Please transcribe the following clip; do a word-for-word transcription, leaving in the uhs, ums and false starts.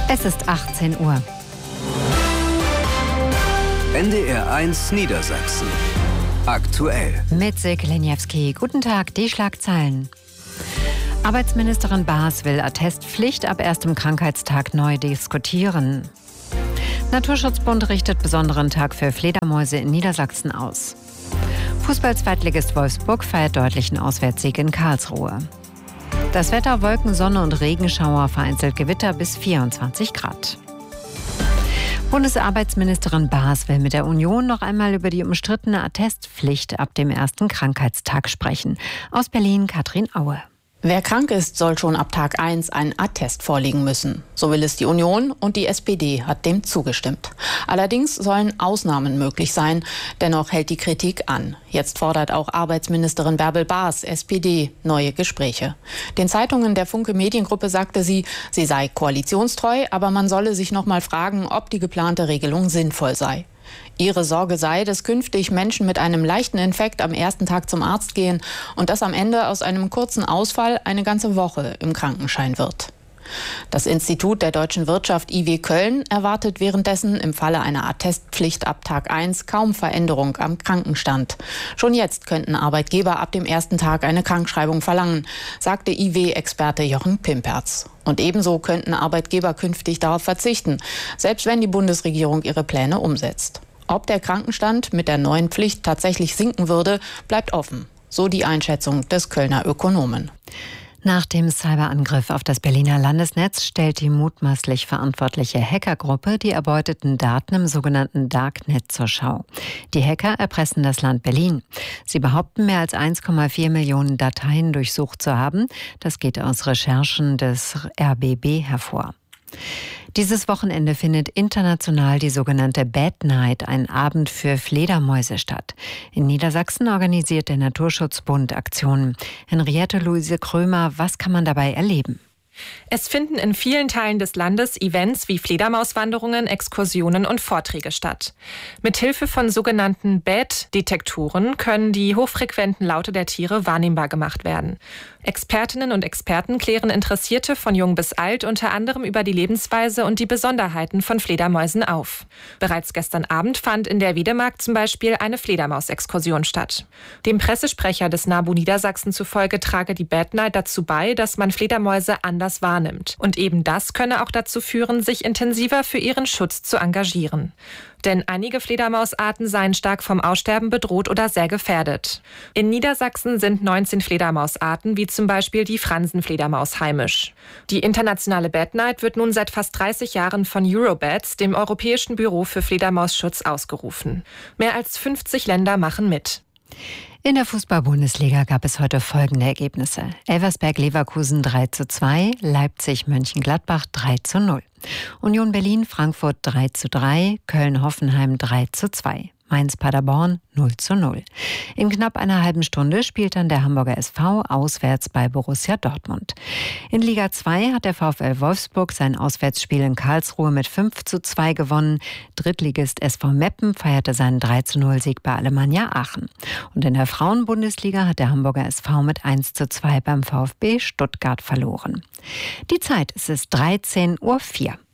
Es ist achtzehn Uhr. N D R eins Niedersachsen. Aktuell. Mit Silke Leniewski. Guten Tag, die Schlagzeilen. Arbeitsministerin Baas will Attestpflicht ab erstem Krankheitstag neu diskutieren. Naturschutzbund richtet besonderen Tag für Fledermäuse in Niedersachsen aus. Fußball-Zweitligist Wolfsburg feiert deutlichen Auswärtssieg in Karlsruhe. Das Wetter: Wolken, Sonne und Regenschauer, vereinzelt Gewitter bis vierundzwanzig Grad. Bundesarbeitsministerin Baas will mit der Union noch einmal über die umstrittene Attestpflicht ab dem ersten Krankheitstag sprechen. Aus Berlin Katrin Aue. Wer krank ist, soll schon ab Tag eins einen Attest vorlegen müssen. So will es die Union, und die S P D hat dem zugestimmt. Allerdings sollen Ausnahmen möglich sein. Dennoch hält die Kritik an. Jetzt fordert auch Arbeitsministerin Bärbel Baas, S P D, neue Gespräche. Den Zeitungen der Funke Mediengruppe sagte sie, sie sei koalitionstreu, aber man solle sich noch mal fragen, ob die geplante Regelung sinnvoll sei. Ihre Sorge sei, dass künftig Menschen mit einem leichten Infekt am ersten Tag zum Arzt gehen und dass am Ende aus einem kurzen Ausfall eine ganze Woche im Krankenschein wird. Das Institut der deutschen Wirtschaft I W Köln erwartet währenddessen im Falle einer Attestpflicht ab Tag eins kaum Veränderung am Krankenstand. Schon jetzt könnten Arbeitgeber ab dem ersten Tag eine Krankschreibung verlangen, sagte I W-Experte Jochen Pimperz. Und ebenso könnten Arbeitgeber künftig darauf verzichten, selbst wenn die Bundesregierung ihre Pläne umsetzt. Ob der Krankenstand mit der neuen Pflicht tatsächlich sinken würde, bleibt offen. So die Einschätzung des Kölner Ökonomen. Nach dem Cyberangriff auf das Berliner Landesnetz stellt die mutmaßlich verantwortliche Hackergruppe die erbeuteten Daten im sogenannten Darknet zur Schau. Die Hacker erpressen das Land Berlin. Sie behaupten, mehr als eins Komma vier Millionen Dateien durchsucht zu haben. Das geht aus Recherchen des R B B hervor. Dieses Wochenende findet international die sogenannte Bad Night, ein Abend für Fledermäuse, statt. In Niedersachsen organisiert der Naturschutzbund Aktionen. Henriette Luise Krömer, was kann man dabei erleben? Es finden in vielen Teilen des Landes Events wie Fledermauswanderungen, Exkursionen und Vorträge statt. Mithilfe von sogenannten Bad-Detektoren können die hochfrequenten Laute der Tiere wahrnehmbar gemacht werden. Expertinnen und Experten klären Interessierte von jung bis alt unter anderem über die Lebensweise und die Besonderheiten von Fledermäusen auf. Bereits gestern Abend fand in der Wedemark zum Beispiel eine Fledermausexkursion statt. Dem Pressesprecher des NABU Niedersachsen zufolge trage die Bad Night dazu bei, dass man Fledermäuse anders wahrnimmt. Und eben das könne auch dazu führen, sich intensiver für ihren Schutz zu engagieren. Denn einige Fledermausarten seien stark vom Aussterben bedroht oder sehr gefährdet. In Niedersachsen sind neunzehn Fledermausarten, wie zum Beispiel die Fransenfledermaus, heimisch. Die internationale Bad Night wird nun seit fast dreißig Jahren von Eurobats, dem Europäischen Büro für Fledermausschutz, ausgerufen. Mehr als fünfzig Länder machen mit. In der Fußball-Bundesliga gab es heute folgende Ergebnisse. Elversberg-Leverkusen drei zu zwei, Leipzig-Mönchengladbach drei zu null. Union Berlin-Frankfurt drei zu drei, Köln-Hoffenheim drei zu zwei. Mainz-Paderborn null zu null. In knapp einer halben Stunde spielt dann der Hamburger S V auswärts bei Borussia Dortmund. In Liga zwei hat der VfL Wolfsburg sein Auswärtsspiel in Karlsruhe mit fünf zu zwei gewonnen. Drittligist S V Meppen feierte seinen drei zu null Sieg bei Alemannia Aachen. Und in der Frauen-Bundesliga hat der Hamburger S V mit eins zu zwei beim VfB Stuttgart verloren. Die Zeit, es ist dreizehn Uhr vier.